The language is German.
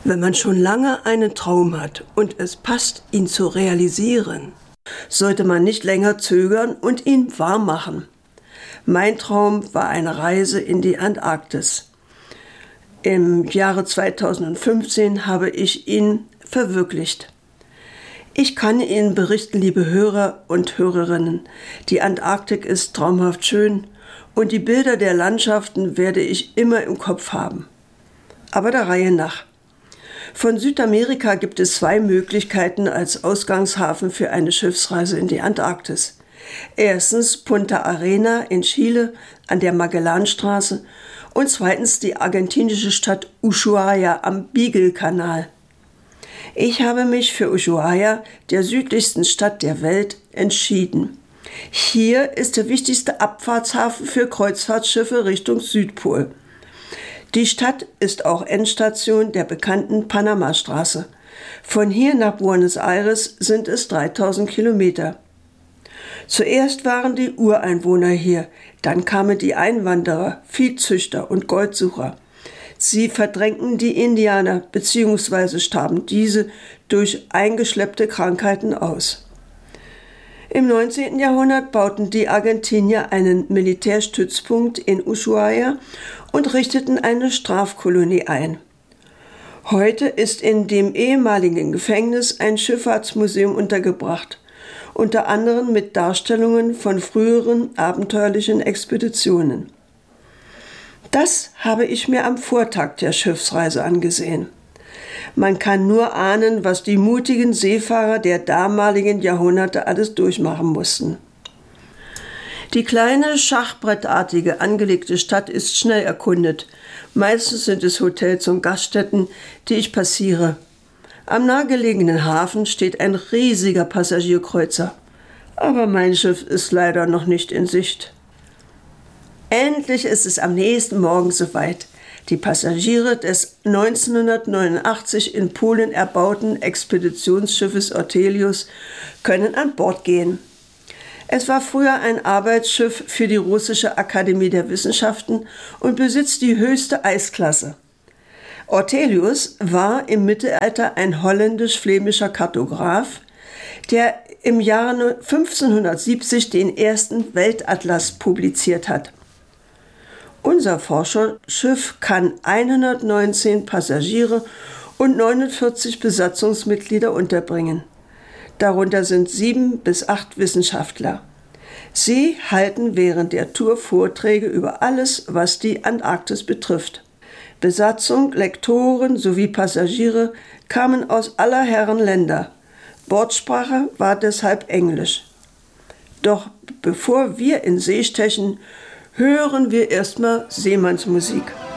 Wenn man schon lange einen Traum hat und es passt, ihn zu realisieren, sollte man nicht länger zögern und ihn wahr machen. Mein Traum war eine Reise in die Antarktis. Im Jahre 2015 habe ich ihn verwirklicht. Ich kann Ihnen berichten, liebe Hörer und Hörerinnen, die Antarktik ist traumhaft schön und die Bilder der Landschaften werde ich immer im Kopf haben. Aber der Reihe nach. Von Südamerika gibt es 2 Möglichkeiten als Ausgangshafen für eine Schiffsreise in die Antarktis. Erstens Punta Arena in Chile an der Magellanstraße und zweitens die argentinische Stadt Ushuaia am Beagle-Kanal. Ich habe mich für Ushuaia, der südlichsten Stadt der Welt, entschieden. Hier ist der wichtigste Abfahrtshafen für Kreuzfahrtschiffe Richtung Südpol. Die Stadt ist auch Endstation der bekannten Panamastraße. Von hier nach Buenos Aires sind es 3000 Kilometer. Zuerst waren die Ureinwohner hier, dann kamen die Einwanderer, Viehzüchter und Goldsucher. Sie verdrängten die Indianer bzw. starben diese durch eingeschleppte Krankheiten aus. Im 19. Jahrhundert bauten die Argentinier einen Militärstützpunkt in Ushuaia und richteten eine Strafkolonie ein. Heute ist in dem ehemaligen Gefängnis ein Schifffahrtsmuseum untergebracht, unter anderem mit Darstellungen von früheren abenteuerlichen Expeditionen. Das habe ich mir am Vortag der Schiffsreise angesehen. Man kann nur ahnen, was die mutigen Seefahrer der damaligen Jahrhunderte alles durchmachen mussten. Die kleine, schachbrettartige angelegte Stadt ist schnell erkundet. Meistens sind es Hotels und Gaststätten, die ich passiere. Am nahegelegenen Hafen steht ein riesiger Passagierkreuzer. Aber mein Schiff ist leider noch nicht in Sicht. Endlich ist es am nächsten Morgen soweit. Die Passagiere des 1989 in Polen erbauten Expeditionsschiffes Ortelius können an Bord gehen. Es war früher ein Arbeitsschiff für die Russische Akademie der Wissenschaften und besitzt die höchste Eisklasse. Ortelius war im Mittelalter ein holländisch-flämischer Kartograf, der im Jahre 1570 den ersten Weltatlas publiziert hat. Unser Forscherschiff kann 119 Passagiere und 49 Besatzungsmitglieder unterbringen. Darunter sind 7 bis 8 Wissenschaftler. Sie halten während der Tour Vorträge über alles, was die Antarktis betrifft. Besatzung, Lektoren sowie Passagiere kamen aus aller Herren Länder. Bordsprache war deshalb Englisch. Doch bevor wir in See stechen, hören wir erstmal Seemannsmusik.